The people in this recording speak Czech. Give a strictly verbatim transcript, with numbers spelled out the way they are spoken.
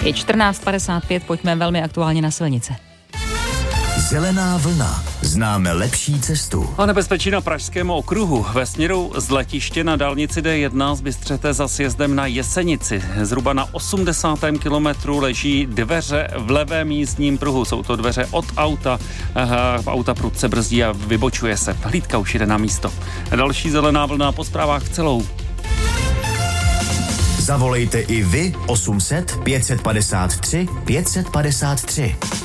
Je čtrnáct padesát pět, pojďme velmi aktuálně na silnice. Zelená vlna. Známe lepší cestu. A nebezpečí na Pražském okruhu. Ve směru z letiště na dálnici D jedna zbystřete za sjezdem na Jesenici. Zhruba na osmdesátém kilometru leží dveře v levém jízdním pruhu. Jsou to dveře od auta. Aha, auta prudce brzdí a vybočuje se. Hlídka už jde na místo. Další zelená vlna po zprávách celou. Zavolejte i vy osm set pět set padesát tři pět set padesát tři.